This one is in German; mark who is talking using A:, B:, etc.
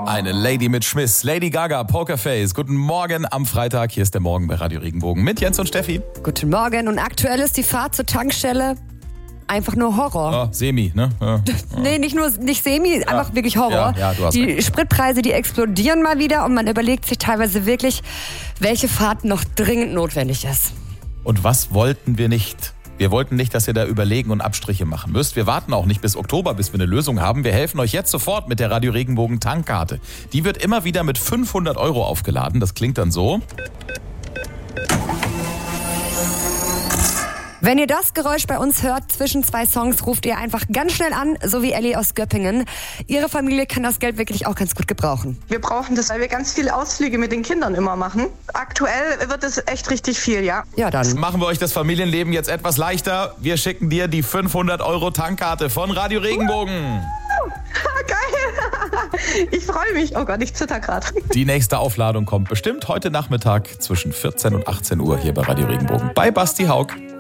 A: Eine Lady mit Schmiss, Lady Gaga, Pokerface. Guten Morgen am Freitag. Hier ist der Morgen bei Radio Regenbogen mit Jens und Steffi.
B: Guten Morgen. Und aktuell ist die Fahrt zur Tankstelle einfach nur Horror.
A: Oh, semi, ne? Ja.
B: Nee, nicht semi, einfach wirklich Horror.
A: Ja, du hast
B: die
A: recht.
B: Spritpreise, die explodieren mal wieder und man überlegt sich teilweise wirklich, welche Fahrt noch dringend notwendig ist.
A: Und was wollten wir nicht? Wir wollten nicht, dass ihr da überlegen und Abstriche machen müsst. Wir warten auch nicht bis Oktober, bis wir eine Lösung haben. Wir helfen euch jetzt sofort mit der Radio Regenbogen Tankkarte. Die wird immer wieder mit 500 € aufgeladen. Das klingt dann so.
B: Wenn ihr das Geräusch bei uns hört, zwischen 2 Songs, ruft ihr einfach ganz schnell an, so wie Ellie aus Göppingen. Ihre Familie kann das Geld wirklich auch ganz gut gebrauchen.
C: Wir brauchen das, weil wir ganz viele Ausflüge mit den Kindern immer machen. Aktuell wird es echt richtig viel, ja.
B: Ja, dann.
A: Machen wir euch das Familienleben jetzt etwas leichter. Wir schicken dir die 500 € Tankkarte von Radio Regenbogen.
C: Geil! Ich freue mich. Oh Gott, ich zitter gerade.
A: Die nächste Aufladung kommt bestimmt heute Nachmittag zwischen 14 und 18 Uhr hier bei Radio Regenbogen bei Basti Haug.